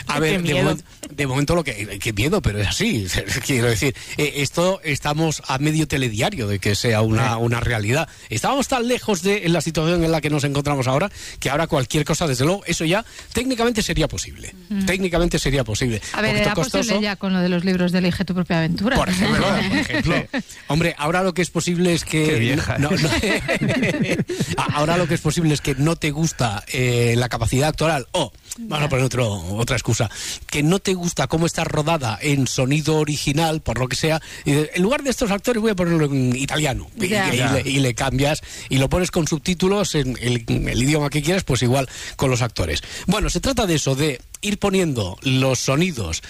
A ver, de momento lo que... Qué miedo, pero es así. Quiero decir, esto estamos a medio telediario de que sea una realidad. Estábamos tan lejos de la situación en la que nos encontramos ahora, que ahora cualquier cosa, desde luego, eso ya técnicamente sería posible. Técnicamente sería posible. A ver, era posible ya con lo de los libros de Elige tu propia aventura. Por ejemplo. Hombre, ahora lo que es posible es que... Qué vieja. Ahora lo que es posible es que no te gusta la capacidad actoral o, vamos a poner otra excusa, que no te gusta cómo está rodada en sonido original, por lo que sea, y en lugar de estos actores voy a ponerlo en italiano y le cambias y lo pones con subtítulos en el idioma que quieras, pues igual con los actores. Bueno, se trata de eso, de ir poniendo los sonidos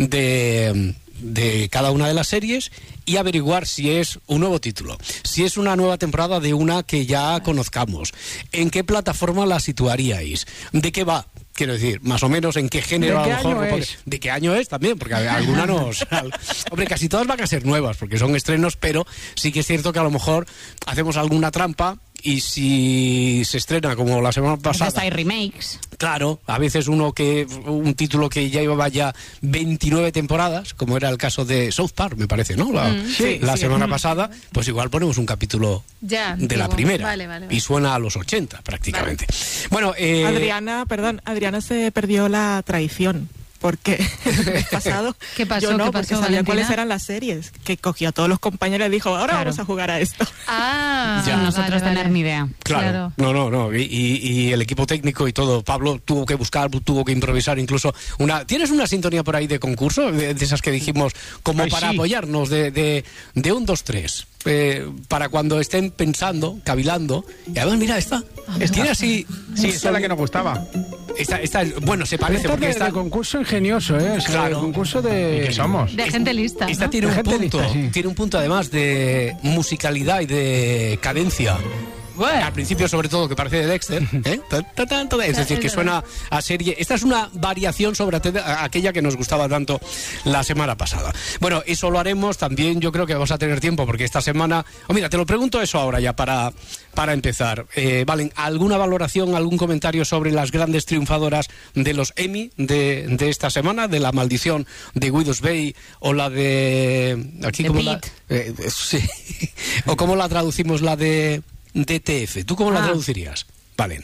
de cada una de las series y averiguar si es un nuevo título, si es una nueva temporada de una que ya conozcamos, en qué plataforma la situaríais, de qué va. Quiero decir, más o menos en qué género a lo mejor... ¿De qué año es también? Porque alguna nos... Hombre, casi todas van a ser nuevas, porque son estrenos, pero sí que es cierto que a lo mejor hacemos alguna trampa y si se estrena como la semana pasada... Entonces hay remakes. Claro, a veces un título que ya llevaba ya 29 temporadas, como era el caso de South Park, me parece, ¿no? La semana pasada, pues igual ponemos un capítulo de la primera. Vale. Y suena a los 80 prácticamente. Bueno, Adriana se perdió la traición. Porque el pasado ¿Qué pasó? yo no, ¿Qué pasó, porque sabía Valentina? cuáles eran las series, que cogió a todos los compañeros y dijo, ahora vamos a jugar a esto. Sin nosotros tener ni idea. Claro. No. Y el equipo técnico y todo, Pablo tuvo que buscar, tuvo que improvisar incluso ¿Tienes una sintonía por ahí de concurso? De esas que dijimos, como para apoyarnos, de 1, 2, 3. Para cuando estén pensando, cavilando. Y además, mira, esta. Tiene así... Sí, esta es la que nos gustaba. Esta, bueno, se parece porque está de concurso ingenioso, claro. El concurso de... ¿Y qué somos? De gente lista, ¿no? Esta tiene un punto, tiene un punto además de musicalidad y de cadencia. Bueno. Al principio, sobre todo, que parece de Dexter, es decir, que suena a serie. Esta es una variación sobre aquella que nos gustaba tanto la semana pasada. Bueno, eso lo haremos también. Yo creo que vamos a tener tiempo porque esta semana... mira, te lo pregunto eso ahora ya para empezar. Valen, ¿alguna valoración, algún comentario sobre las grandes triunfadoras de los Emmy de esta semana? De La Maldición de Widow's Bay o la de... Aquí, ¿cómo sí. O cómo la traducimos, la de DTF. ¿Tú cómo la traducirías? Valen.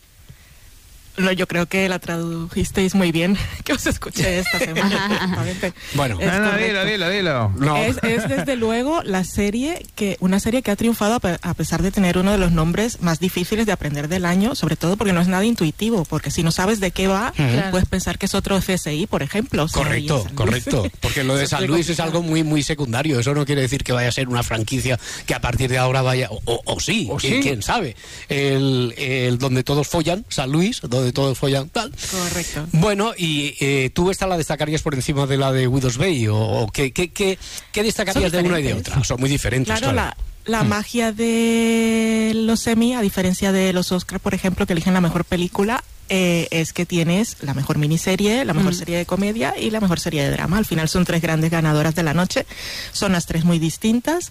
No, yo creo que la tradujisteis muy bien, que os escuché esta semana. Bueno, dilo. No. Es desde luego una serie que ha triunfado a pesar de tener uno de los nombres más difíciles de aprender del año, sobre todo porque no es nada intuitivo, porque si no sabes de qué va, puedes pensar que es otro CSI, por ejemplo. O sea, correcto, porque lo de San Luis es algo muy, muy secundario. Eso no quiere decir que vaya a ser una franquicia que a partir de ahora vaya, o sí, quién sabe. El donde todos follan, San Luis, donde todos follan, tal. Correcto. Bueno, y tú esta la destacarías por encima de la de Widow's Bay, o ¿qué destacarías de una y de otra? Son muy diferentes. Claro. La magia de los Emmy, a diferencia de los Oscar, por ejemplo, que eligen la mejor película, es que tienes la mejor miniserie, la mejor serie de comedia y la mejor serie de drama. Al final son 3 grandes ganadoras de la noche. Son las 3 muy distintas.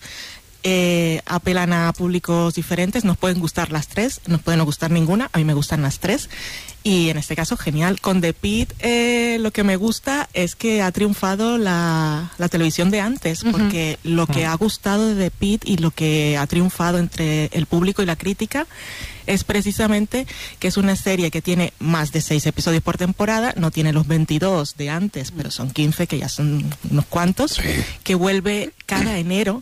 Apelan a públicos diferentes, nos pueden gustar las 3, nos pueden no gustar ninguna, a mí me gustan las 3 y en este caso genial. Con The Pitt lo que me gusta es que ha triunfado la televisión de antes, porque lo que ha gustado de The Pitt y lo que ha triunfado entre el público y la crítica es precisamente que es una serie que tiene más de 6 episodios por temporada, no tiene los 22 de antes, pero son 15, que ya son unos cuantos, que vuelve cada enero,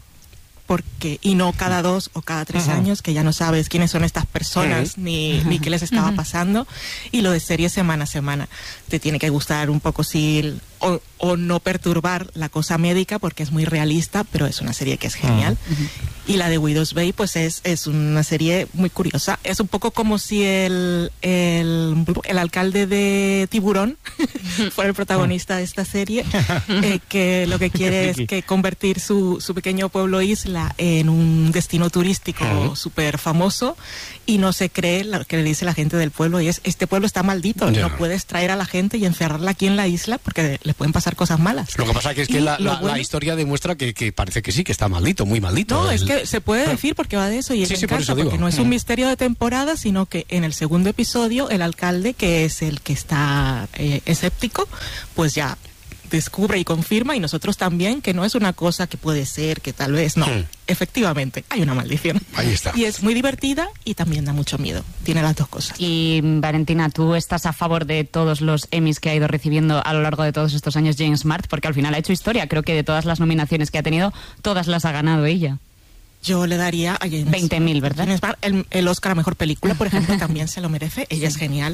y no cada 2 o cada 3 años, que ya no sabes quiénes son estas personas ni qué les estaba pasando, y lo de serie semana a semana. Te tiene que gustar un poco o no perturbar la cosa médica, porque es muy realista, pero es una serie que es genial. Y la de Widow's Bay, pues es una serie muy curiosa. Es un poco como si el alcalde de Tiburón fuera el protagonista de esta serie, que lo que quiere es que convertir su pequeño pueblo isla en un destino turístico súper famoso, y no se cree lo que le dice la gente del pueblo, y es: este pueblo está maldito, no puedes traer a la gente y encerrarla aquí en la isla porque les pueden pasar cosas malas. Lo que pasa que es que la historia demuestra que parece que sí, que está maldito, muy maldito. No, es que se puede decir porque va de eso y sí, por eso porque digo. no es un misterio de temporada, sino que en el segundo episodio el alcalde, que es el que está escéptico, pues ya descubre y confirma, y nosotros también, que no es una cosa que puede ser, que tal vez no. Efectivamente, hay una maldición. Ahí está. Y es muy divertida y también da mucho miedo. Tiene las dos cosas. Y Valentina, ¿tú estás a favor de todos los Emmys que ha ido recibiendo a lo largo de todos estos años James Smart? Porque al final ha hecho historia. Creo que de todas las nominaciones que ha tenido, todas las ha ganado ella. Yo le daría a James 20.000, ¿verdad? James Smart, el Oscar a Mejor Película, por ejemplo, también se lo merece. Ella es genial.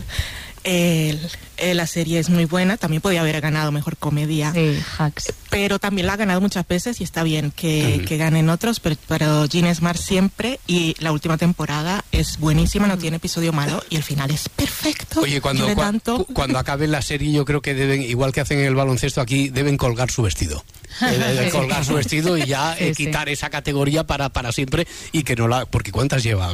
La serie es muy buena. También podía haber ganado Mejor Comedia. Sí, Hacks. Pero también la ha ganado muchas veces y está bien que ganen otros. Pero James Smart siempre, y la última temporada es buenísima, no tiene episodio malo y el final es perfecto. Oye, cuando acabe la serie, yo creo que deben, igual que hacen en el baloncesto aquí, deben colgar su vestido. Deben colgar su vestido y ya quitar esa categoría para siempre, y que no la... Porque ¿cuántas lleva?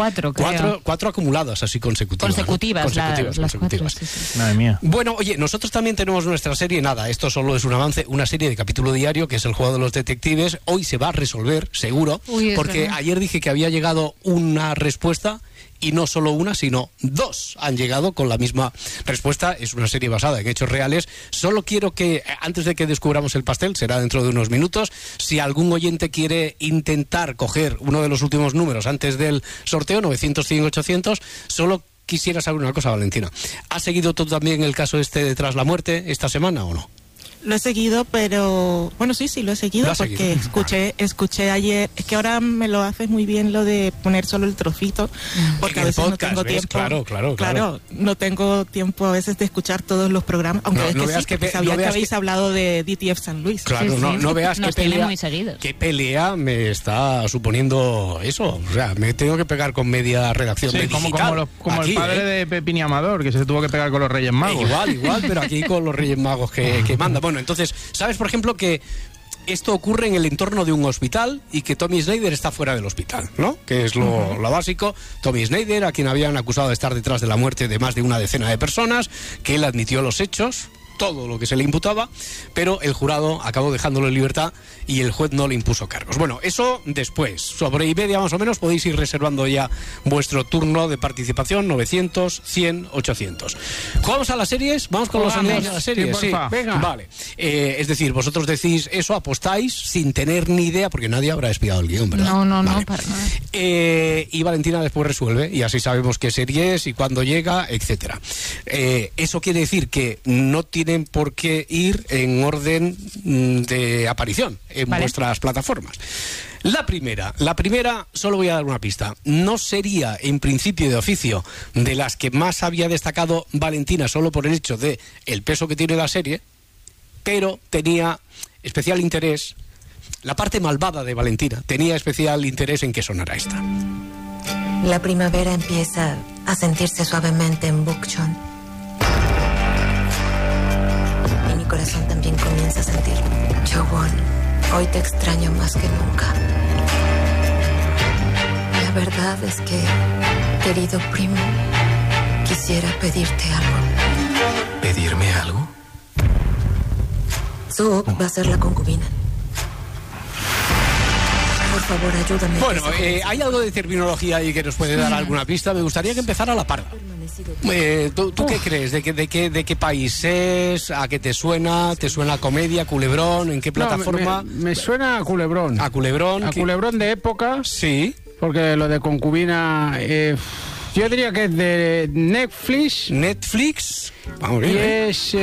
Cuatro acumuladas así consecutivas. Consecutivas. Cuatro, sí. Madre mía. Bueno, oye, nosotros también tenemos nuestra serie. Nada, esto solo es un avance, una serie de capítulo diario, que es El Juego de los Detectives. Hoy se va a resolver, seguro, porque ayer dije que había llegado una respuesta, y no solo una, sino dos han llegado con la misma respuesta. Es una serie basada en hechos reales. Solo quiero que, antes de que descubramos el pastel, será dentro de unos minutos, si algún oyente quiere intentar coger uno de los últimos números antes del sorteo, 900, 100, 800, solo quisiera saber una cosa, Valentina. ¿Has seguido tú también el caso este de Tras la Muerte esta semana o no? Lo he seguido, pero... Bueno, sí, lo he seguido porque escuché ayer... Es que ahora me lo haces muy bien lo de poner solo el trocito, porque a veces podcast, no tengo tiempo. Claro, no tengo tiempo a veces de escuchar todos los programas, aunque sabía que habéis hablado de DTF San Luis. Claro, no veas qué pelea me está suponiendo eso. O sea, me tengo que pegar con media redacción de digital. Como aquí, el padre de Pepín y Amador, que se tuvo que pegar con los Reyes Magos. Igual, pero aquí con los Reyes Magos que manda. Bueno, entonces, ¿sabes, por ejemplo, que esto ocurre en el entorno de un hospital y que Tommy Snyder está fuera del hospital, ¿no? Que es lo básico. Tommy Snyder, a quien habían acusado de estar detrás de la muerte de más de una decena de personas, que él admitió los hechos, todo lo que se le imputaba, pero el jurado acabó dejándolo en libertad y el juez no le impuso cargos. Bueno, eso después. Sobre y media más o menos podéis ir reservando ya vuestro turno de participación, 900, 100, 800. ¿Jugamos a las series? ¿Vamos con los amigos de las series? Sí, venga. Vale. Es decir, vosotros decís eso, apostáis sin tener ni idea, porque nadie habrá espiado el guión, ¿verdad? No, para nada. Y Valentina después resuelve y así sabemos qué serie es y cuándo llega, etcétera. Eso quiere decir que no tienen por qué ir en orden de aparición en vuestras plataformas. La primera, solo voy a dar una pista. No sería, en principio de oficio, de las que más había destacado Valentina solo por el hecho de el peso que tiene la serie, pero tenía especial interés, la parte malvada de Valentina, tenía especial interés en que sonara esta. La primavera empieza a sentirse suavemente en Bukchon. Y mi corazón también comienza a sentir. Jo-won, hoy te extraño más que nunca. La verdad es que, querido primo, quisiera pedirte algo. ¿Pedirme algo? Su va a ser la concubina. Por favor, ayúdame. Bueno, hay algo de terminología ahí que nos puede dar alguna pista. Me gustaría que empezara la parda. ¿Tú qué crees? ¿De qué país es? ¿A qué te suena? ¿Te suena comedia, culebrón? ¿En qué plataforma? Me suena a culebrón. ¿A culebrón? A culebrón de época. Sí. Porque lo de concubina... yo diría que es de Netflix. ¿Netflix? Vamos bien. Y es...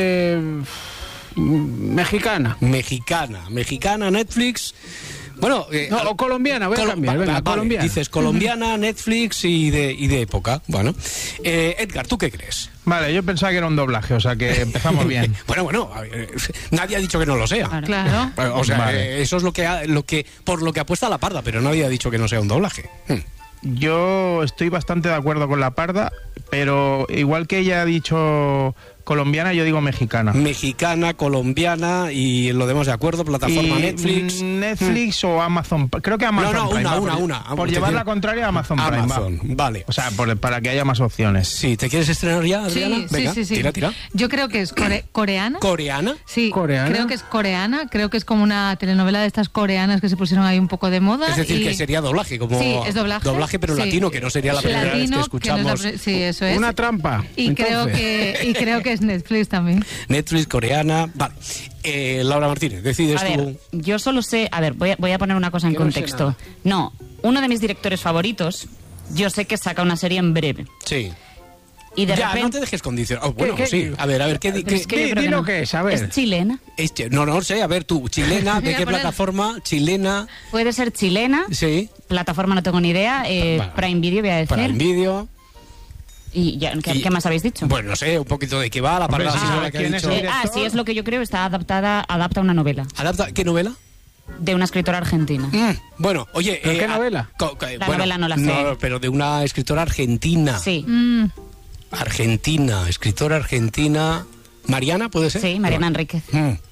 mexicana, Netflix. Bueno, o colombiana, voy a cambiar. Venga, colombiana. Dices colombiana, Netflix y de época. Bueno, Edgar, ¿tú qué crees? Vale, yo pensaba que era un doblaje, o sea que empezamos bien. bueno, nadie ha dicho que no lo sea. Claro. O sea, eso es lo que por lo que apuesta la parda, pero nadie ha dicho que no sea un doblaje. Yo estoy bastante de acuerdo con la parda, pero igual que ella ha dicho colombiana, yo digo mexicana. Mexicana, colombiana y lo demás de acuerdo, plataforma Y Netflix. Netflix o Amazon. Creo que Amazon No, Prime. una. Por llevar la contraria a Amazon Prime. Amazon, vale. O sea, para que haya más opciones. Sí, ¿te quieres estrenar ya, Adriana? Sí, Venga, sí. tira. Yo creo que es coreana. ¿Coreana? Sí, ¿Coreana? creo que es coreana. Creo que es como una telenovela de estas coreanas que se pusieron ahí un poco de moda. Es decir, y- que sería doblaje, como Sí, es doblaje. Doblaje, pero Sí. latino, que no sería la primera vez Latino, que escuchamos. no es la sí, eso es. Una trampa. Y creo que es Netflix también. Netflix, coreana. Vale. Laura Martínez, decides A tú. ver, yo solo sé... A ver, voy a poner una cosa en Yo no sé contexto. nada. No, uno de mis directores favoritos, yo sé que saca una serie en breve. Sí. Y de Ya, repente... no te dejes condicionar. Oh, bueno, ¿Qué? sí. A ver, ¿qué? Pero es que yo Di creo que lo no. que es, a ver. Es chilena. No sé, a ver tú, chilena, ¿de Voy a qué poner- plataforma? Chilena, Puede ser chilena. sí, Plataforma no tengo ni idea. Vale. Prime Video voy a decir. para el vídeo. Y ya, ¿qué, Y- qué más habéis dicho? Bueno, no sé, un poquito de qué va, la Hombre, parada sí, señora que ha ¿quién es dicho. el director? Sí, es lo que yo creo. Está adapta una novela ¿Adapta qué novela? de una escritora argentina. Bueno, oye... ¿Pero qué novela? La novela no la sé. No, pero de una escritora argentina. Sí, Argentina, escritora argentina. ¿Mariana, puede ser? sí, Mariana Enríquez.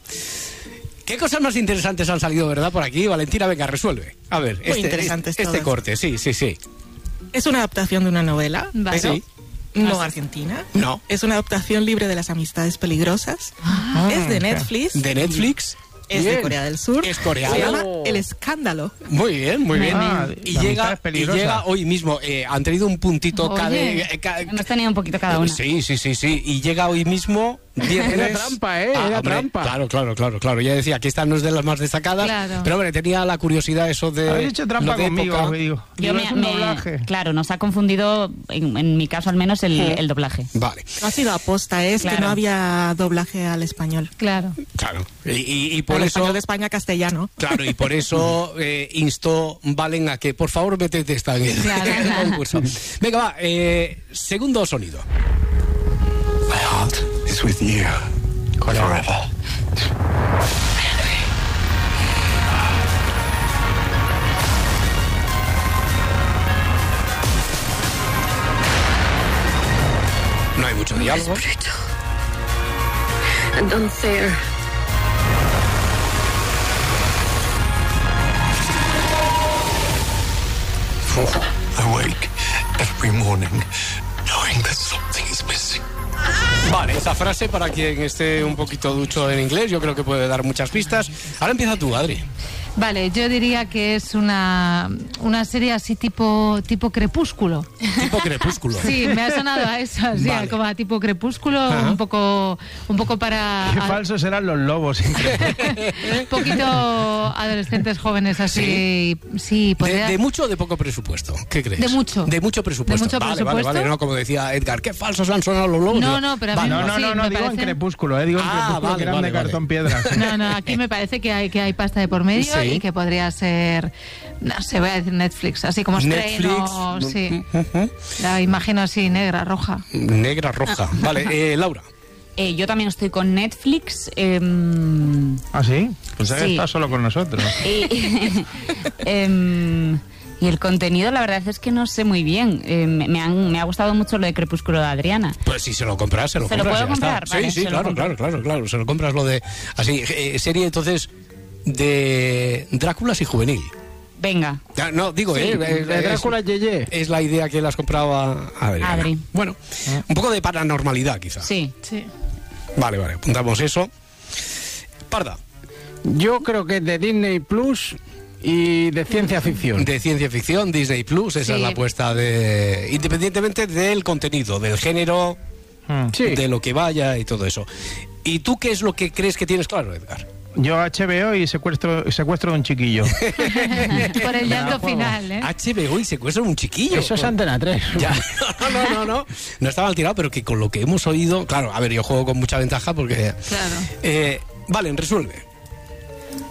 ¿Qué cosas más interesantes han salido, verdad, por aquí? Valentina, venga, resuelve. A ver, Muy interesantes este todas. corte, sí. Es una adaptación de una novela, Vale. pero Sí. no argentina. No. Es una adaptación libre de las amistades peligrosas. Es de Netflix. De Netflix. Es de Bien. Corea del Sur. Es coreana. Se llama El Escándalo. Muy bien, muy bien. Ah, Y la llega, amistad es peligrosa. hoy mismo. Han tenido un puntito Oye. Hemos tenido un poquito cada una. Sí. Y llega hoy mismo. Viernes. Era trampa, ¿eh? Era hombre, trampa. Claro. Ya decía que esta no es de las más destacadas. Claro. Pero hombre, tenía la curiosidad eso de. Habéis hecho trampa lo de conmigo, época. digo. Yo Es un doblaje. Claro, nos ha confundido, en mi caso al menos, el doblaje. Vale, No ha sido aposta, es que Claro. no había doblaje al español. Claro. claro. Y por Al eso. español de España castellano. Claro, y por eso instó Valen a que por favor métete esta en el, Claro, en el claro. concurso. Venga, va, segundo sonido. My heart is with you forever. No hay mucho diálogo. Brutal and unfair. I wake every morning knowing that something is missing. Vale, esa frase para quien esté un poquito ducho en inglés, yo creo que puede dar muchas pistas. Ahora empieza tú, Adri. Vale, yo diría que es una serie así tipo Crepúsculo. Tipo Crepúsculo. Sí, me ha sonado a eso, así, Vale. como a tipo Crepúsculo, Ajá. un poco para Qué falsos eran los lobos. un poquito adolescentes jóvenes así. Sí, podría. ¿De mucho o de poco presupuesto? ¿Qué crees? De mucho. De mucho presupuesto. De mucho Vale, presupuesto. Vale, no, como decía Edgar, qué falsos han sonado los lobos. No, pero a mí No, sí, no, me digo en parece- Crepúsculo, digo en Ah, Crepúsculo vale, que eran vale, de vale. cartón piedra. No, aquí me parece que hay pasta de por medio Sí. y que podría ser, no sé, voy a decir Netflix, así como Netflix. estreno, sí. La imagino así, negra, roja. Negra, roja. Vale, Laura. Yo también estoy con Netflix. ¿Ah, sí? Pensaba que Sí. estás solo con nosotros. Y, y el contenido, la verdad es que no sé muy bien. Me ha gustado mucho lo de Crepúsculo de Adriana. Pues si se lo compras, se lo ¿Se lo compras. puedo ya está. comprar? Vale, sí, se lo compro. claro. Se lo compras lo de. Así, serie entonces de Dráculas y Juvenil. Venga. Ya, no, digo, De Drácula Yeye. es la idea que le has comprado a Adriana. Adri. Bueno, un poco de paranormalidad, quizá. Sí. Sí. Vale, apuntamos eso. Parda, Yo creo que es de Disney Plus y de ciencia ficción. de ciencia ficción, Disney Plus, esa Sí. es la apuesta de. Independientemente del contenido, del género, Sí. de lo que vaya y todo eso. ¿Y tú qué es lo que crees que tienes claro, Edgar? Yo HBO y secuestro de un chiquillo. Por el llanto final, ¿eh? HBO y secuestro un chiquillo. Eso es Antena 3. Ya, no. No está mal tirado, pero que con lo que hemos oído. Claro, a ver, yo juego con mucha ventaja porque. Claro. Vale, resuelve.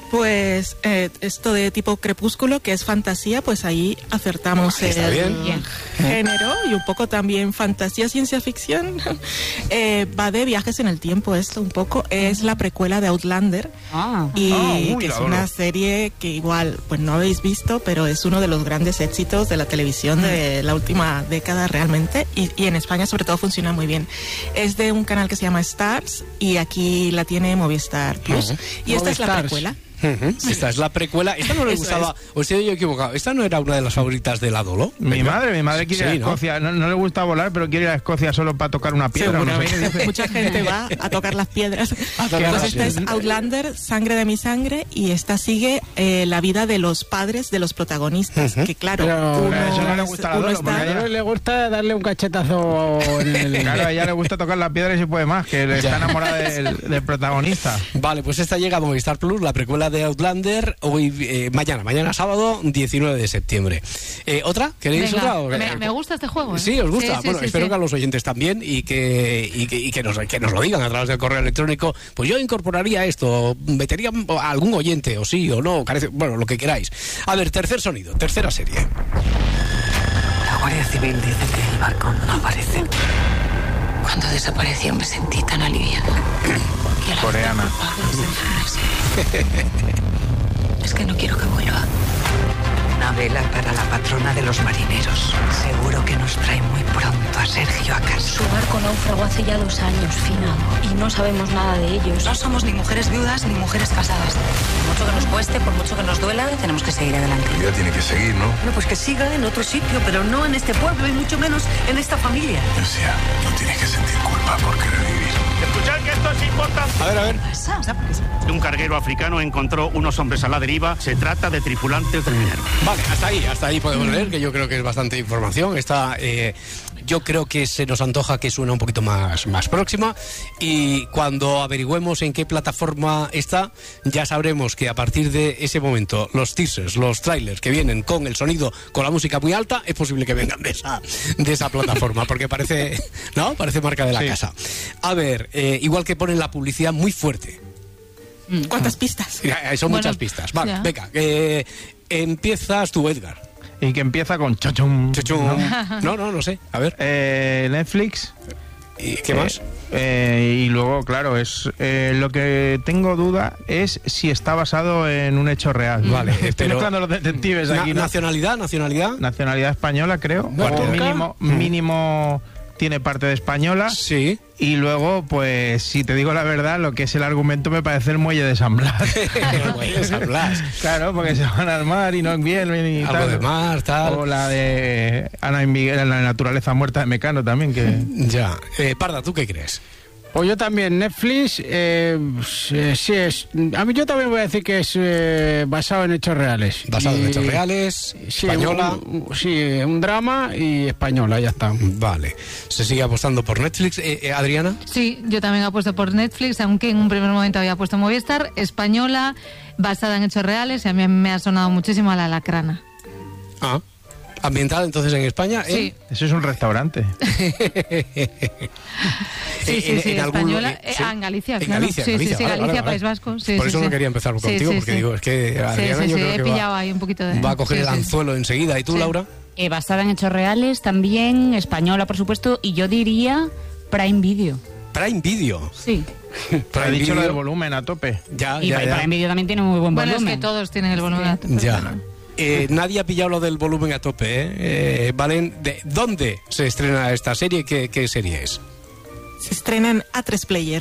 Pues esto de tipo Crepúsculo, que es fantasía, pues ahí acertamos Está el bien. género y un poco también fantasía, ciencia ficción. Va de viajes en el tiempo esto un poco. Es la precuela de Outlander y que es una serie que igual pues no habéis visto, pero es uno de los grandes éxitos de la televisión de la última década realmente y en España sobre todo funciona muy bien. Es de un canal que se llama Stars y aquí la tiene Movistar Plus y esta es la precuela. Esta es la precuela. Esta no le Eso gustaba, o estoy yo equivocado. Esta no era una de las favoritas de la Dolo. Mi madre quiere ir a Sí, ¿no? Escocia. No le gusta volar, pero quiere ir a Escocia solo para tocar una piedra. No sé qué dice. Mucha gente va a tocar las piedras. tocar Pues las esta es piedras. Outlander, Sangre de mi sangre, y esta sigue la vida de los padres de los protagonistas. Que claro, Pero uno, eso no le gusta a la uno Dolo, porque A está... él le gusta darle un cachetazo en el... Claro, a ella le gusta tocar la piedra y se puede más, que está enamorada del protagonista. Vale, pues esta llega a Movistar Plus, la precuela de Outlander, hoy mañana sábado 19 de septiembre. ¿Otra? ¿Queréis Venga, otra? me gusta este juego. ¿eh? Sí, os gusta. Sí, Bueno, sí, espero sí. que a los oyentes también y que nos lo digan a través del correo electrónico. Pues yo incorporaría esto, metería a algún oyente, o sí o no, bueno, lo que queráis. A ver, tercer sonido, tercera serie. La Guardia Civil dice que el barco no aparece. Cuando desapareció me sentí tan aliviada. Y a la Coreana. vez culpable de enfermarse. Es que no quiero que vuelva. Una vela para la patrona de los marineros. Seguro que nos trae muy pronto a Sergio a casa. Su barco naufragó hace ya 2 años, Fina, y no sabemos nada de ellos. No somos ni mujeres viudas ni mujeres casadas. Por mucho que nos cueste, por mucho que nos duela, tenemos que seguir adelante. Ya tiene que seguir, ¿no? No, pues que siga en otro sitio, pero no en este pueblo y mucho menos en esta familia. Lucía, no tienes que sentir culpa por querer vivir. Escuchad que esto es importante. A ver. Un carguero africano encontró unos hombres a la deriva. Se trata de tripulantes del minero. Vale, hasta ahí podemos leer, que yo creo que es bastante información. Yo creo que se nos antoja que suena un poquito más próxima, y cuando averigüemos en qué plataforma está, ya sabremos que a partir de ese momento los teasers, los trailers que vienen con el sonido, con la música muy alta, es posible que vengan de esa plataforma, porque parece marca de la casa. A ver, igual que ponen la publicidad muy fuerte. ¿Cuántas pistas? Son Bueno, muchas pistas. Vale, ya. venga, empiezas tú, Edgar. Y que empieza con chochum. No sé. A ver. Netflix. ¿Y qué más? Y luego, claro, es lo que tengo duda es si está basado en un hecho real. Vale, Estoy mezclando los detectives aquí, ¿no? Nacionalidad. Nacionalidad española, creo. Bueno, O mínimo tiene parte de española. Sí. Y luego, pues, si te digo la verdad, lo que es el argumento me parece el muelle de San Blas. El muelle de San Blas. Claro, porque se van al mar y no vienen y Algo tal. de mar, tal. O la de Ana y Miguel, la naturaleza muerta de Mecano también, que... Ya. Parda, ¿tú qué crees? Pues yo también, Netflix, sí es... A mí yo también voy a decir que es basado en hechos reales. Basado en hechos reales, Sí, española. un drama y española, ya está. Vale. Se sigue apostando por Netflix. Adriana. Sí, yo también apuesto por Netflix, aunque en un primer momento había puesto Movistar, española, basada en hechos reales, y a mí me ha sonado muchísimo a La Lacrana. Ah. Ambientada entonces en España. Sí. Eso es un restaurante. Sí, española. En Galicia, En claro. Galicia, Sí, Galicia. Vale, Galicia, vale. País Vasco. Sí, Por sí, eso no sí. quería empezar Sí, contigo, sí, porque sí. digo, es que Adriana Sí, yo creo he que pillado ahí un poquito de... va a coger sí, el sí. anzuelo enseguida. ¿Y tú, Sí. Laura? Basada en hechos reales, también española, por supuesto, y yo diría Prime Video. Prime Video. Sí. Ha dicho lo Video. del volumen a tope. Ya, Y ya, ya. Prime Video también tiene muy buen Bueno, es volumen. que todos tienen el volumen alto. pero Ya. bueno. Nadie ha pillado lo del volumen a tope, ¿eh? Valen, ¿de dónde se estrena esta serie? ¿Qué serie es? Se estrena en A3 Player.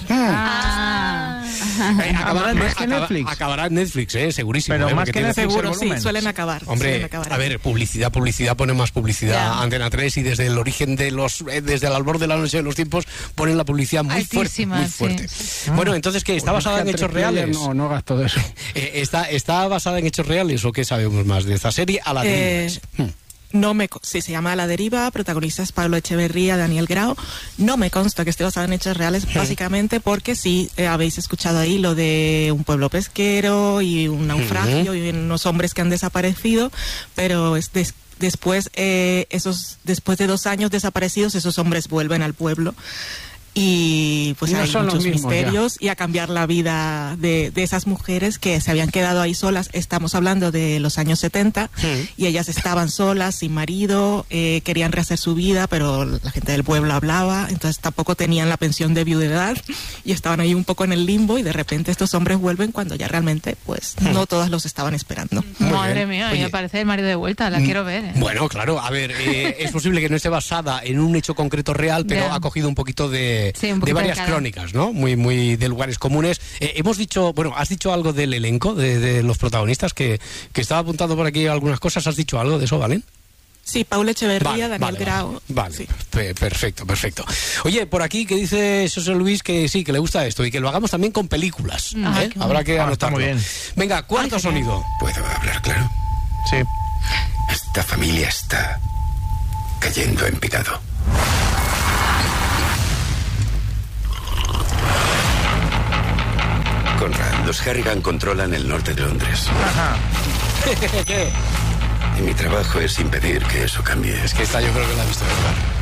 Acabará en Netflix, segurísimo. Pero más porque que tiene- Netflix, Seguro, el sí, volumen. suelen acabar. Hombre, suelen acabar a ahí. ver, publicidad pone más publicidad. Ya. Antena 3, y desde el origen de desde el albor de la noche de los tiempos, ponen la publicidad muy Altísima, fuerte. sí. Bueno, entonces, ¿qué? ¿Está basada en hechos reales? No gasto de eso. ¿Está basada en hechos reales o qué sabemos más de esta serie? A la Sí, se llama A la deriva, protagonistas Pablo Echeverría, Daniel Grau. No me consta que esté basado en hechos reales, básicamente porque sí habéis escuchado ahí lo de un pueblo pesquero y un naufragio y unos hombres que han desaparecido, pero es después de 2 años desaparecidos, esos hombres vuelven al pueblo. y pues No hay son los muchos mismos, misterios y a cambiar la vida de esas mujeres que se habían quedado ahí solas. Estamos hablando de los años 70 y ellas estaban solas, sin marido, querían rehacer su vida, pero la gente del pueblo hablaba, entonces tampoco tenían la pensión de viudedad y estaban ahí un poco en el limbo, y de repente estos hombres vuelven cuando ya realmente pues no todas los estaban esperando. Madre mía, me parece el marido de vuelta, la quiero ver. Bueno, claro, a ver, es posible que no esté basada en un hecho concreto real, pero ha cogido un poquito de varias crónicas, ¿no? Muy de lugares comunes. Hemos dicho, bueno, has dicho algo del elenco, de los protagonistas, que estaba apuntando por aquí algunas cosas. ¿Has dicho algo de eso, Valen? Sí, Paula Echeverría, Daniel Grau. Vale, sí. Perfecto. Oye, por aquí que dice José Luis que sí, que le gusta esto y que lo hagamos también con películas. Habrá que anotarlo. Muy bien. Venga, cuarto sonido. ¿Puedo hablar claro? Sí. Esta familia está cayendo en picado. Conrad, los Harrigan controlan el norte de Londres. Ajá. ¿Qué? Y mi trabajo es impedir que eso cambie. Es que esta yo creo que la he visto, Edgar.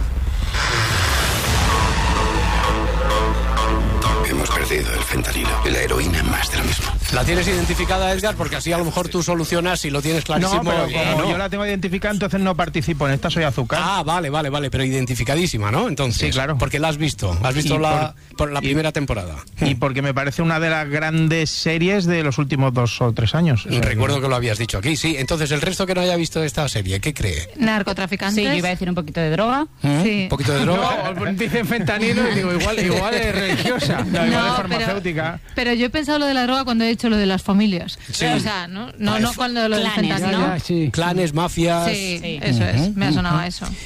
Hemos perdido el fentanilo y la heroína, más de lo mismo. ¿La tienes identificada, Edgar? Porque así a lo mejor tú solucionas y lo tienes clarísimo. No, pero como yo la tengo identificada, entonces no participo en esta, soy azúcar. Ah, vale, pero identificadísima, ¿no? Entonces, sí, claro. Porque la has visto por la primera temporada. Y porque me parece una de las grandes series de los últimos 2 o 3 años. Recuerdo que lo habías dicho aquí, sí. Entonces, el resto que no haya visto esta serie, ¿qué cree? Narcotraficantes. Sí, yo iba a decir un poquito de droga. Sí. ¿Un poquito de droga? No, dicen fentanilo y digo, igual es religiosa. No, igual es farmacéutica. Pero yo he pensado lo de la droga cuando he hecho lo de las familias. Sí. O sea, no cuando lo del Clanes, fentanilo. ¿no? Sí. Clanes, mafias. Sí, eso es. Me ha sonado a eso.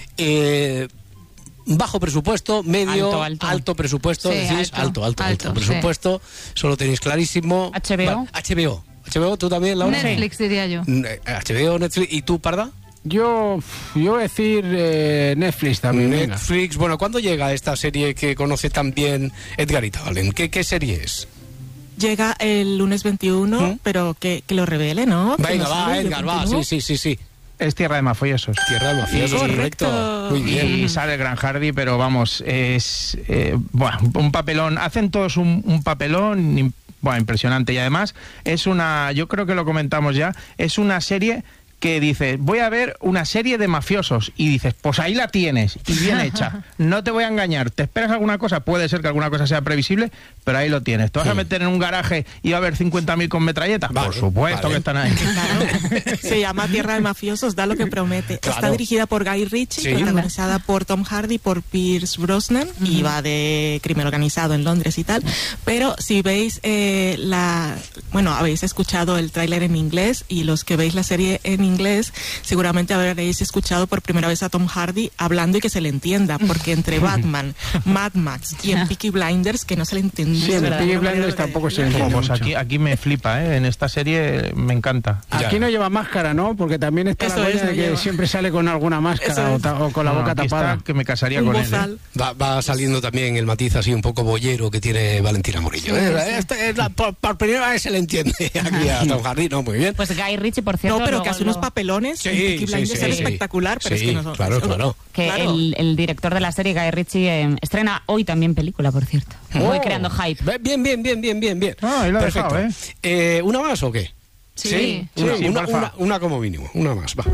Bajo presupuesto, medio, alto presupuesto, Sí, decís, alto presupuesto, solo tenéis clarísimo. HBO. Vale, HBO, tú también, Laura. Netflix, diría yo. HBO, Netflix, ¿y tú, Parda? Yo voy a decir Netflix también. Netflix, bueno, ¿cuándo llega esta serie que conoce también Edgarita Valen? ¿Qué serie es? Llega el lunes 21, pero que lo revele, ¿no? Venga, va, Edgar, va, sí. Es Tierra de Mafiosos. Tierra de Mafiosos, correcto. Muy bien. Y sale el Gran Hardy, pero vamos, es un papelón. Hacen todos un papelón impresionante. Y además es yo creo que lo comentamos ya, es una serie que dices, voy a ver una serie de mafiosos, y dices, pues ahí la tienes, y bien hecha. No te voy a engañar, ¿te esperas alguna cosa? Puede ser que alguna cosa sea previsible, pero ahí lo tienes. ¿Te vas a meter en un garaje y va a haber 50.000 con metralletas? Por supuesto que están ahí. Claro. Se llama Tierra de Mafiosos, da lo que promete. Claro. Está dirigida por Guy Ritchie, protagonizada por Tom Hardy, por Pierce Brosnan, y va de crimen organizado en Londres y tal. Pero si veis habéis escuchado el tráiler en inglés, y los que veis la serie en inglés, seguramente habréis escuchado por primera vez a Tom Hardy hablando y que se le entienda, porque entre Batman, Mad Max y en Peaky Blinders, que no se le entendía. Sí, en Peaky Blinders tampoco se le entiende Pues mucho. aquí me flipa, en esta serie me encanta. Aquí no lleva máscara, ¿no? Porque también está Eso la coña de que lleva. siempre sale con alguna máscara o con la boca aquí tapada. está, que me casaría Un con bozal. él. Va saliendo también el matiz así un poco boyero que tiene Valentina Murillo. Por primera vez se le entiende aquí a Tom Hardy, ¿no? Muy bien. Pues Guy Ritchie, por cierto. No, pero luego que hace unos papelones. Sí, en Peaky Blinders es espectacular, pero es que no son. Claro. Que Claro. el director de la serie, Guy Ritchie, estrena hoy también película, por cierto. Voy creando hype. Bien. Ah, ahí lo he Perfecto. dejado, ¿Una más o qué? Sí. Una como mínimo. Una más, va.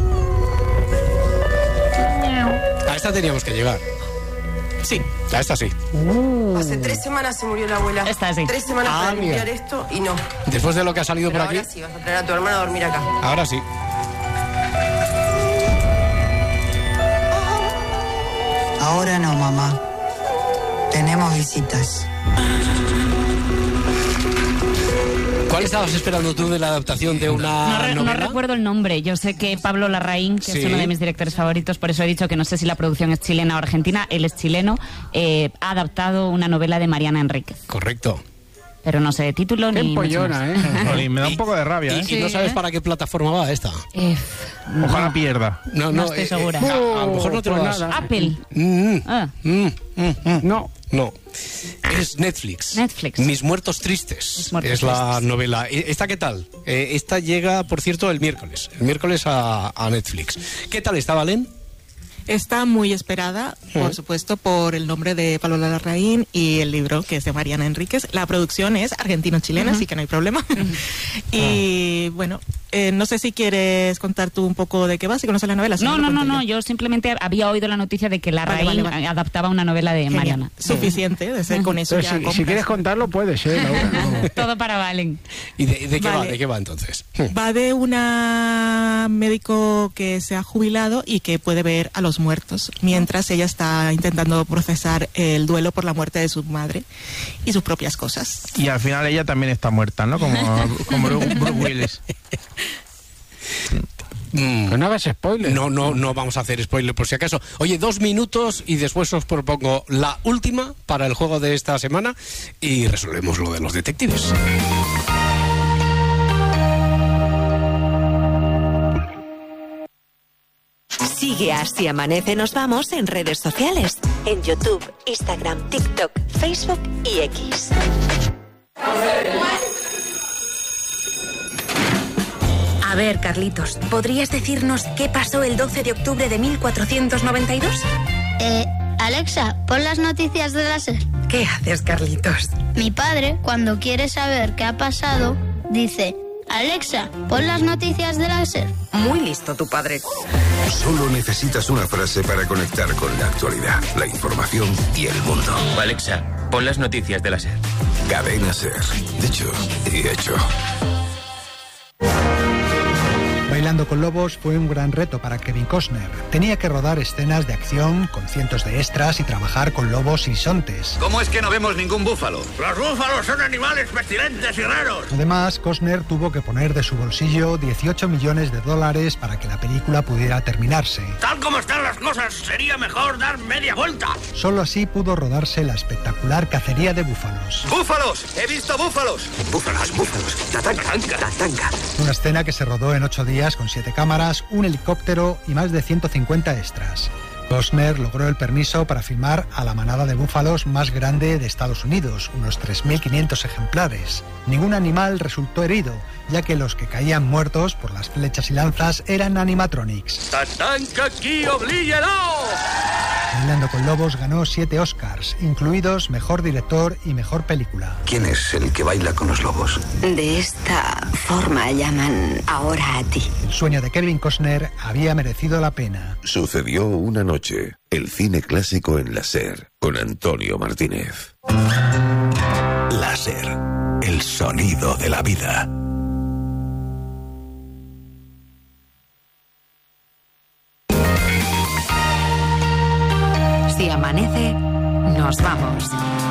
A esta teníamos que llegar. Sí. A esta sí. Hace 3 semanas se murió la abuela. Esta sí. 3 semanas para mira. limpiar esto y no. Después de lo que ha salido Pero por aquí. ahora sí, vas a traer a tu hermana a dormir acá. Ahora sí. Ahora no, mamá. Tenemos visitas. ¿Cuál estabas esperando tú de la adaptación de una No novela? recuerdo el nombre. Yo sé que Pablo Larraín, que Sí. es uno de mis directores favoritos, por eso he dicho que no sé si la producción es chilena o argentina, él es chileno, ha adaptado una novela de Mariana Enríquez. Correcto. Pero no sé título Qué ni... mucho pollona, más. Jolín, me da un poco de rabia, ¿Y no sabes para qué plataforma va esta? Ojalá pierda. No estoy segura. A lo mejor no te lo Pues das. nada. Apple. Ah. No. Es Netflix. Netflix. Mis muertos tristes. Mis muertos es la tristes. novela. ¿Esta qué tal? Esta llega, por cierto, el miércoles. El miércoles a Netflix. ¿Qué tal está, Valen? Está muy esperada, por supuesto, por el nombre de Pablo Larraín y el libro, que es de Mariana Enríquez. La producción es argentino-chilena, así que no hay problema. Y bueno, no sé si quieres contar tú un poco de qué va, si conoces la novela. No, yo simplemente había oído la noticia de que Larraín adaptaba una novela de Mariana. Suficiente, de ser con eso. Entonces, si quieres contarlo, puedes, Laura. No. Todo para Valen. ¿Y de qué va? ¿De qué va entonces? Va de una médico que se ha jubilado y que puede ver a los muertos, mientras ella está intentando procesar el duelo por la muerte de su madre y sus propias cosas. Y al final ella también está muerta, ¿no? Como Bruce Willis. Pues no hagas spoiler. No vamos a hacer spoiler por si acaso. Oye, 2 minutos y después os propongo la última para el juego de esta semana y resolvemos lo de los detectives. Sigue a Si Amanece Nos Vamos en redes sociales, en YouTube, Instagram, TikTok, Facebook y X. A ver, Carlitos, ¿podrías decirnos qué pasó el 12 de octubre de 1492? Alexa, pon las noticias de la SER. ¿Qué haces, Carlitos? Mi padre, cuando quiere saber qué ha pasado, dice: Alexa, pon las noticias de la SER. Muy listo tu padre. Solo necesitas una frase para conectar con la actualidad, la información y el mundo. Alexa, pon las noticias de la SER. Cadena SER. Dicho y hecho. Bailando con Lobos fue un gran reto para Kevin Costner. Tenía que rodar escenas de acción con cientos de extras y trabajar con lobos y bisontes. ¿Cómo es que no vemos ningún búfalo? Los búfalos son animales pestilentes y raros. Además, Costner tuvo que poner de su bolsillo $18 millones para que la película pudiera terminarse. Tal como están las cosas, sería mejor dar media vuelta. Solo así pudo rodarse la espectacular cacería de búfalos. ¡Búfalos! ¡He visto búfalos! ¡Búfalos! ¡Tatanca! Una escena que se rodó en 8 días con 7 cámaras, un helicóptero y más de 150 extras. Costner logró el permiso para filmar a la manada de búfalos más grande de Estados Unidos, unos 3.500 ejemplares. Ningún animal resultó herido, ya que los que caían muertos por las flechas y lanzas eran animatronics. ¡Tatanca aquí, oblíguelo! Bailando con Lobos ganó 7 Oscars, incluidos Mejor Director y Mejor Película. ¿Quién es el que baila con los lobos? De esta forma llaman ahora a ti. El sueño de Kevin Costner había merecido la pena. Sucedió una noche. El cine clásico en la SER, con Antonio Martínez. La SER, el sonido de la vida. Si amanece, nos vamos.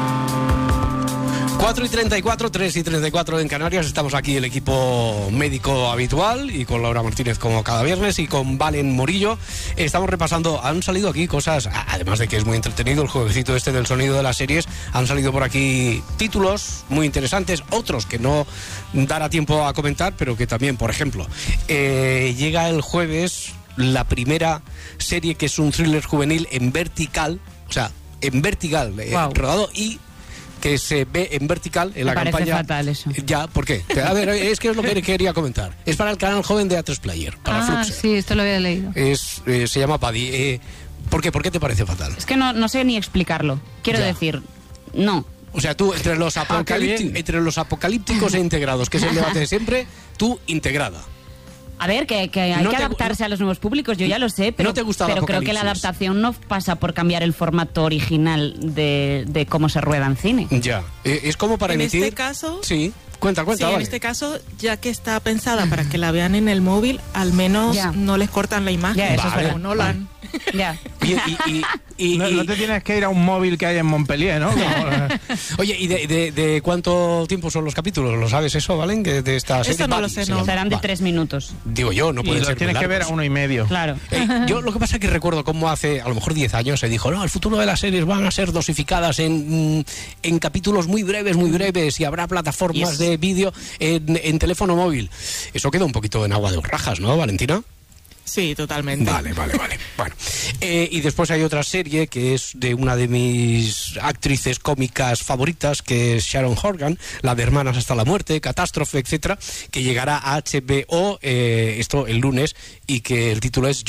4:34, 3:34 en Canarias. Estamos aquí el equipo médico habitual y con Laura Martínez como cada viernes y con Valen Morillo. Estamos repasando, han salido aquí cosas, además de que es muy entretenido el jueguecito este del sonido de las series, han salido por aquí títulos muy interesantes, otros que no dará tiempo a comentar, pero que también, por ejemplo, llega el jueves la primera serie que es un thriller juvenil en vertical, o sea, en vertical, rodado y que se ve en vertical en la campaña. Me parece fatal eso. Ya, ¿por qué? A ver, es que es lo que quería comentar. Es para el canal joven de A3 Player, para Fluxer. Sí, esto lo había leído. Se llama Paddy. ¿Por qué? ¿Por qué te parece fatal? Es que no sé ni explicarlo. Quiero decir, no. O sea, tú, entre los apocalípticos e integrados, que es el debate de siempre, tú integrada. A ver, que hay que adaptarse a los nuevos públicos, yo ya lo sé, pero, pero creo que la adaptación no pasa por cambiar el formato original de cómo se rueda en cine. Ya, es como para emitir... En este caso... Sí, cuenta, sí, vale. En este caso, ya que está pensada para que la vean en el móvil, al menos no les cortan la imagen. Ya, eso es verdad. No la han... Ya. No te tienes que ir a un móvil que hay en Montpellier, ¿no? Oye, ¿y de cuánto tiempo son los capítulos? ¿Lo sabes eso, Valen? De esta serie. Eso no lo sé, no. Serán de 3 minutos. Digo yo, no pueden ser. Tienes que ver a 1,5. Claro. Yo lo que pasa es que recuerdo cómo hace a lo mejor 10 años se dijo, no, el futuro de las series van a ser dosificadas en capítulos muy breves y habrá plataformas de vídeo en teléfono móvil. Eso queda un poquito en agua de borrajas, ¿no, Valentina? Sí, totalmente. Vale. Bueno, y después hay otra serie que es de una de mis actrices cómicas favoritas, que es Sharon Horgan, la de Hermanas hasta la muerte, Catástrofe, etcétera, que llegará a HBO esto el lunes y que el título es Youth.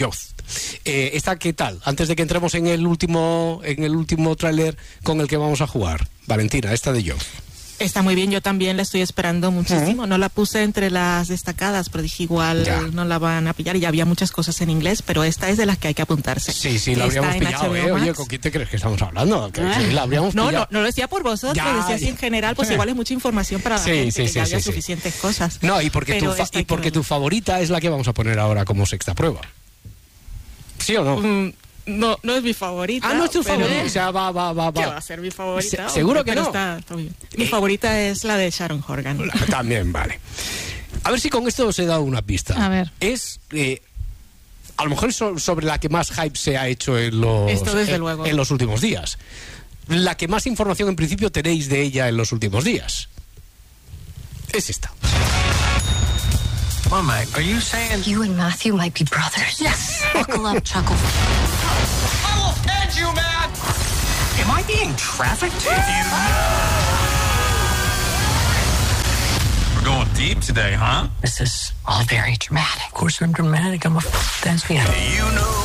¿Esta qué tal? Antes de que entremos en el último tráiler con el que vamos a jugar. Valentina, esta de Yo. Está muy bien, yo también la estoy esperando muchísimo. No la puse entre las destacadas, pero dije igual no la van a pillar. Y ya había muchas cosas en inglés, pero esta es de las que hay que apuntarse. Sí, la habríamos pillado, Oye, ¿con quién te crees que estamos hablando? Que sí, la habríamos pillado. No lo decía por vosotros, lo decía así en general, pues igual es mucha información para la gente, que había suficientes cosas. No, y porque tu favorita es la que vamos a poner ahora como sexta prueba. ¿Sí o no? No es mi favorita. No es tu favorita. O sea, va. ¿Qué va a ser mi favorita? ¿Seguro que no? Está bien. Mi favorita es la de Sharon Horgan. También, vale. A ver si con esto os he dado una pista. A ver. Es... a lo mejor es sobre la que más hype se ha hecho en los últimos días. La que más información en principio tenéis de ella en los últimos días. Es esta. Come on, Mike. Are you saying You and Matthew might be brothers? Yes. Buckle up, Chuckle. I will end you, man? Am I being trafficked? We're going deep today, huh? This is all very dramatic. Of course I'm dramatic. I'm a thespian. You know.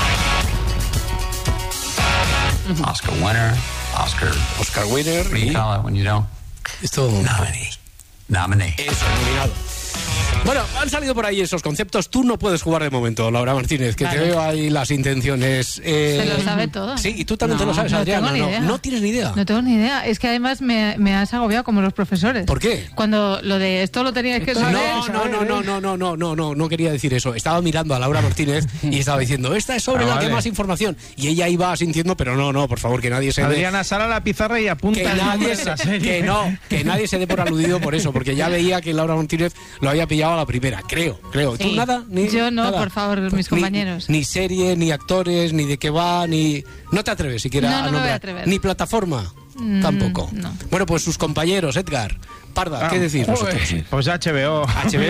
Oscar winner. Oscar winner. What do you call it when you don't? Esto... Nominee. Eso, nominado. Bueno, han salido por ahí esos conceptos. Tú no puedes jugar de momento, Laura Martínez, que te veo ahí las intenciones. Se lo sabe todo. Sí, y tú también te lo sabes, Adriana. No tienes ni idea. No tengo ni idea. Es que además me has agobiado como los profesores. ¿Por qué? Cuando lo de esto lo teníais que saber. No quería decir eso. Estaba mirando a Laura Martínez y estaba diciendo, esta es sobre la que más información. Y ella iba asintiendo, pero no, por favor, que nadie se Adriana, sal a la pizarra y apunta el nombre de la serie. Que nadie se dé por aludido por eso, porque ya veía que Laura Martínez lo había pillado a la primera, creo. Sí. ¿Tú nada? Yo no, nada. por favor, mis compañeros. Ni serie, ni actores, ni de qué va, ni... No te atreves siquiera a nombrar. No me voy a atrever. Ni plataforma. Tampoco. No. Bueno, pues sus compañeros, Edgar, Parda, ¿qué decís vosotros? Pues HBO.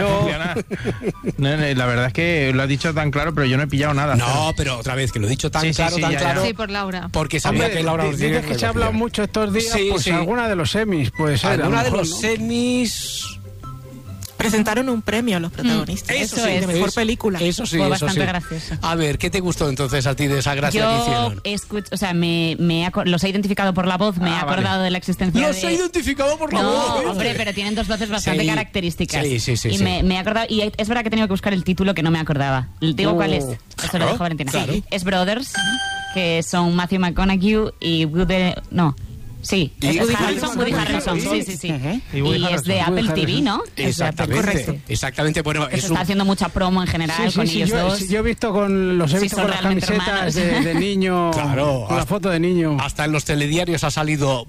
La verdad es que lo has dicho tan claro, pero yo no he pillado nada. No, pero otra vez, que lo he dicho tan claro. Sí, por Laura. Porque sabía que Laura nos dice que se ha hablado mucho estos días, alguna de los semis, pues alguna de los semis... Presentaron un premio a los protagonistas. Eso es. De mejor película. Eso sí, fue eso bastante sí. gracioso. A ver, ¿qué te gustó entonces a ti de esa gracia que hicieron? O sea, los he identificado por la voz, me he acordado de la existencia ¿Los he identificado por la voz? No, hombre, pero tienen dos voces bastante características. Sí. Y me he acordado, y es verdad que he tenido que buscar el título que no me acordaba. Digo cuál es. Eso lo dijo Valentina. Claro. Es Brothers, que son Matthew McConaughey y Woody Harrelson. Sí. Y es de Apple TV, ¿no? Exactamente. Bueno, se está haciendo mucha promo en general con ellos dos. Yo he visto con las camisetas de niño, claro, con la foto de niño. Hasta en los telediarios ha salido,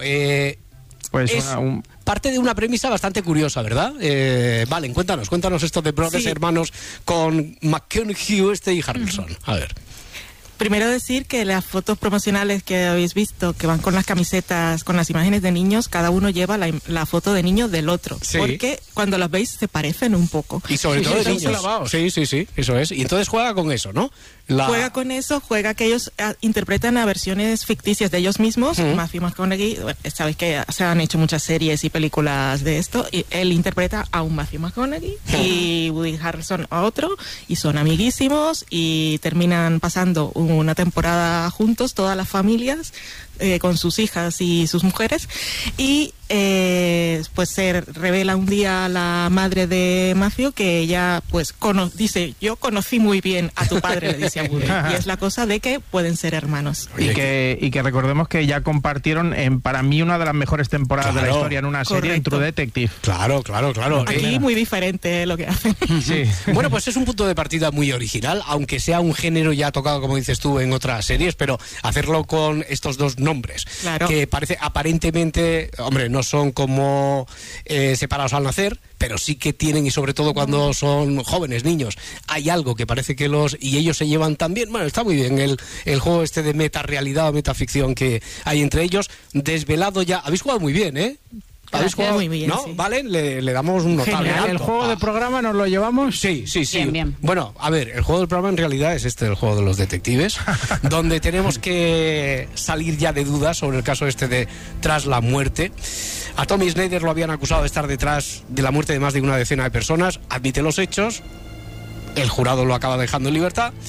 pues parte de una premisa bastante curiosa, ¿verdad? Valen, cuéntanos esto de brothers hermanos con McConaughey y Harrelson. A ver. Primero decir que las fotos promocionales que habéis visto, que van con las camisetas, con las imágenes de niños, cada uno lleva la foto de niño del otro. Sí. Porque cuando las veis se parecen un poco. Y sobre todo de niños. Sí, eso es. Y entonces juega con eso, ¿no? Juega con eso, juega que ellos interpretan a versiones ficticias de ellos mismos. Matthew McConaughey, sabéis que se han hecho muchas series y películas de esto, y él interpreta a un Matthew McConaughey y Woody Harrelson a otro, y son amiguísimos y terminan pasando una temporada juntos, todas las familias, con sus hijas y sus mujeres, y pues se revela un día a la madre de Matthew que ella pues dice, yo conocí muy bien a tu padre, le dice a Woody, y es la cosa de que pueden ser hermanos. Y que recordemos que ya compartieron para mí una de las mejores temporadas de la historia en una serie, en True Detective. Claro. Aquí muy diferente lo que hacen. Sí. Bueno, pues es un punto de partida muy original, aunque sea un género ya tocado, como dices tú, en otras series, pero hacerlo con estos dos nombres, que parece aparentemente, hombre, no son como separados al nacer, pero sí que tienen, y sobre todo cuando son jóvenes, niños, hay algo que parece que y ellos se llevan tan bien. Bueno, está muy bien el juego este de metarealidad o metaficción que hay entre ellos, desvelado ya. Habéis jugado muy bien, ¿eh? ¿Habéis jugado muy bien? ¿No? Sí. ¿Vale? Le damos un notable. Genial. ¿El juego de programa nos lo llevamos? Sí. Bien. Bueno, a ver, el juego del programa en realidad es el juego de los detectives, donde tenemos que salir ya de dudas sobre el caso este de Tras la muerte. A Tommy Snyder lo habían acusado de estar detrás de la muerte de más de una decena de personas, admite los hechos, el jurado lo acaba dejando en libertad.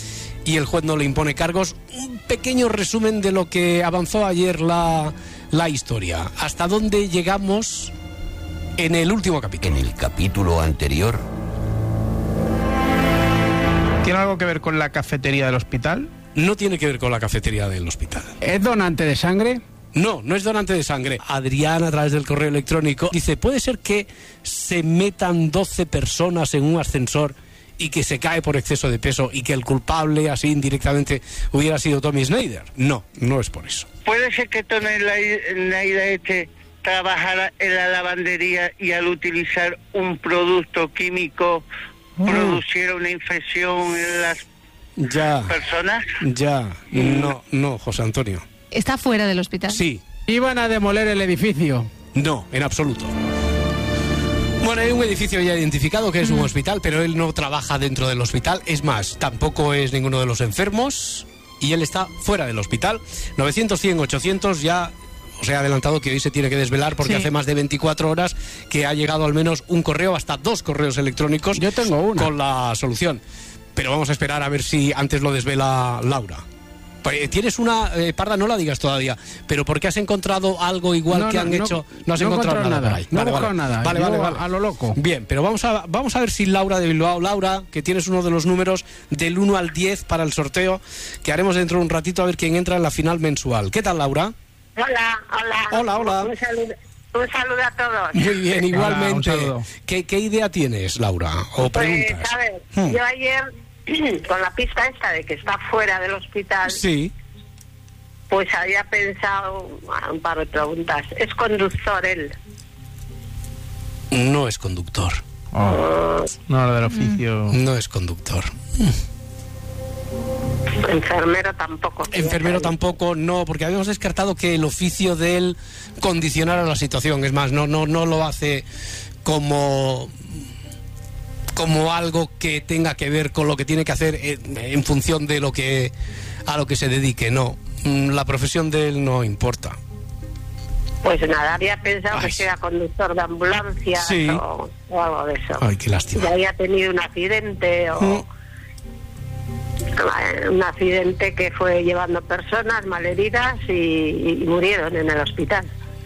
y el juez no le impone cargos. Un pequeño resumen de lo que avanzó ayer la historia. ¿Hasta dónde llegamos en el último capítulo? En el capítulo anterior. ¿Tiene algo que ver con la cafetería del hospital? No tiene que ver con la cafetería del hospital. ¿Es donante de sangre? No, no es donante de sangre. Adrián, a través del correo electrónico, dice, ¿puede ser que se metan 12 personas en un ascensor y que se cae por exceso de peso y que el culpable, así indirectamente, hubiera sido Tommy Snyder? No, no es por eso. ¿Puede ser que Tommy Snyder trabajara en la lavandería y al utilizar un producto químico produciera una infección en las personas? No, José Antonio. ¿Está fuera del hospital? Sí. ¿Iban a demoler el edificio? No, en absoluto. Bueno, hay un edificio ya identificado que es un hospital, pero él no trabaja dentro del hospital. Es más, tampoco es ninguno de los enfermos y él está fuera del hospital. 900-100-800 ya... Os he adelantado que hoy se tiene que desvelar porque hace más de 24 horas que ha llegado al menos un correo, hasta 2 correos electrónicos. Yo tengo uno. Con la solución. Pero vamos a esperar a ver si antes lo desvela Laura. Tienes una, Parda, no la digas todavía, pero ¿por qué has encontrado algo igual que han hecho? No has encontrado nada. No he buscado nada. Vale. A lo loco. Bien, pero vamos a ver si Laura de Bilbao, Laura, que tienes uno de los números del 1 al 10 para el sorteo, que haremos dentro de un ratito a ver quién entra en la final mensual. ¿Qué tal, Laura? Hola. Un saludo a todos. Muy bien, igualmente. Hola, ¿Qué idea tienes, Laura? ¿O preguntas? Pues, a ver, yo ayer, con la pista esta de que está fuera del hospital, sí, pues había pensado un par de preguntas. ¿Es conductor él? No es conductor. No, lo del oficio. No es conductor. Enfermero tampoco. Enfermero tampoco, no, porque habíamos descartado que el oficio de él condicionara la situación. Es más, no lo hace como algo que tenga que ver con lo que tiene que hacer en función de a lo que se dedique. No, la profesión de él no importa. Pues nada, había pensado que era conductor de ambulancia o algo de eso. Ay, qué lástima. Y había tenido un accidente o... Un accidente que fue llevando personas malheridas y murieron en el hospital.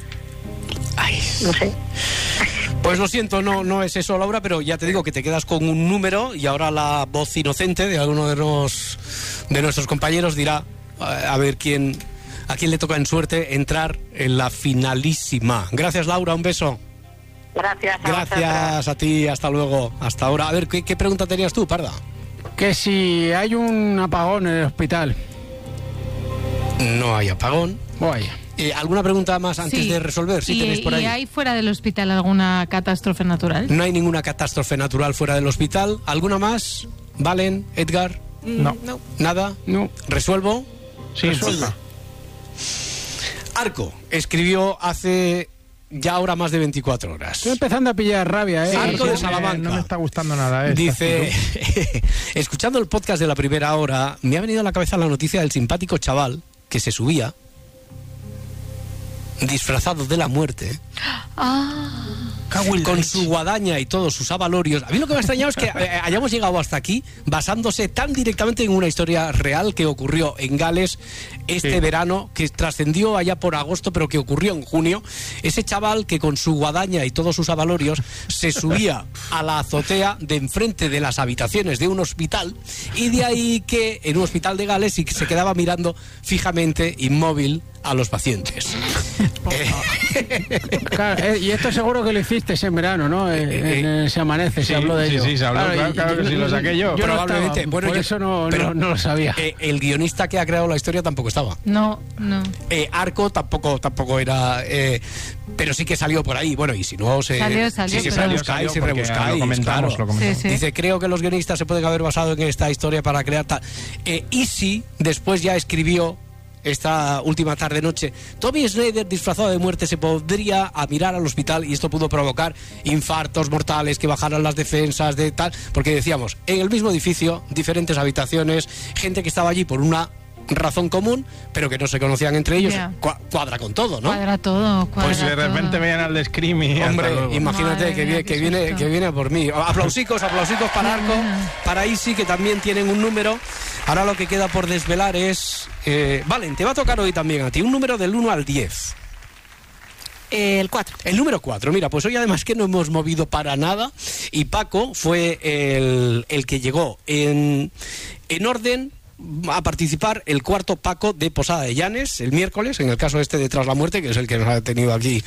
No sé. Pues lo siento, no es eso, Laura, pero ya te digo que te quedas con un número y ahora la voz inocente de alguno de nuestros compañeros dirá a ver a quién le toca en suerte entrar en la finalísima. Gracias, Laura, un beso. Gracias a ti, hasta luego, hasta ahora. A ver, ¿qué pregunta tenías tú, Parda? Que si hay un apagón en el hospital. No hay apagón. Vaya. ¿Alguna pregunta más antes de resolver? Sí, tenéis por ahí. ¿Y hay fuera del hospital alguna catástrofe natural? No hay ninguna catástrofe natural fuera del hospital. ¿Alguna más? ¿Valen? ¿Edgar? No. ¿Nada? No. ¿Resuelvo? Sí, resuelva. Arco escribió hace ya ahora más de 24 horas. Estoy empezando a pillar rabia, ¿eh? Arco de Salamanca. No me está gustando nada. Dice, escuchando el podcast de la primera hora, me ha venido a la cabeza la noticia del simpático chaval que se subía disfrazado de la muerte. Con su guadaña y todos sus avalorios. A mí lo que me ha extrañado es que hayamos llegado hasta aquí basándose tan directamente en una historia real que ocurrió en Gales este verano, que trascendió allá por agosto, pero que ocurrió en junio. Ese chaval que con su guadaña y todos sus avalorios se subía a la azotea de enfrente de las habitaciones de un hospital, y de ahí que en un hospital de Gales y que se quedaba mirando fijamente, inmóvil, a los pacientes. Claro, y esto seguro que lo hiciste en verano, ¿no? En Se Amanece, se habló de ello. Sí, se habló, claro que sí, lo saqué yo. Probablemente. Bueno, por eso no lo sabía. El guionista que ha creado la historia tampoco estaba. No. Arco tampoco era... pero sí que salió por ahí. Bueno, y si no... Salió, si rebuscáis, lo comentamos. Sí. Dice, creo que los guionistas se pueden haber basado en esta historia para crear tal... Easy después ya escribió esta última tarde-noche, Tommy Snyder disfrazado de muerte se podría a mirar al hospital y esto pudo provocar infartos mortales, que bajaran las defensas de tal, porque decíamos, en el mismo edificio, diferentes habitaciones, gente que estaba allí por una razón común, pero que no se conocían entre ellos. Cuadra con todo, ¿no? Cuadra todo. Pues de repente veían al de Scream y hombre, imagínate que viene por mí. Aplausicos para Arco, para Easy, que también tienen un número. Ahora lo que queda por desvelar es... Valen, te va a tocar hoy también a ti un número del 1 al 10. El 4. El número 4. Mira, pues hoy además que no hemos movido para nada y Paco fue el que llegó en orden a participar el cuarto Paco de Posada de Llanes el miércoles, en el caso este de Tras la Muerte, que es el que nos ha tenido aquí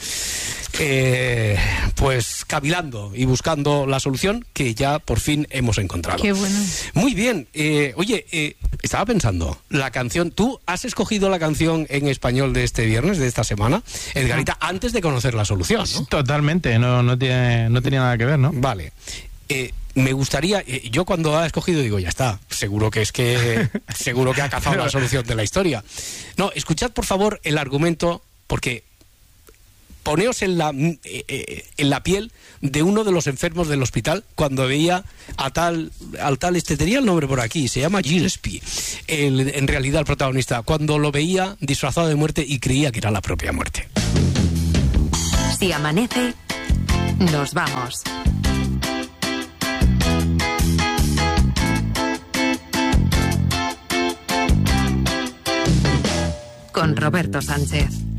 pues cavilando y buscando la solución que ya por fin hemos encontrado. Qué bueno. Muy bien. Oye, estaba pensando, la canción, ¿tú has escogido la canción en español de este viernes, de esta semana, Edgarita, antes de conocer la solución, ¿no? Totalmente, no tenía nada que ver, ¿no? Vale. Me gustaría, yo cuando ha escogido digo, ya está, seguro que ha cazado la solución de la historia. No, escuchad por favor el argumento, porque poneos en la piel de uno de los enfermos del hospital cuando veía al tal, tenía el nombre por aquí, se llama Gillespie, en realidad el protagonista, cuando lo veía disfrazado de muerte y creía que era la propia muerte. Si amanece, nos vamos. Con Roberto Sánchez.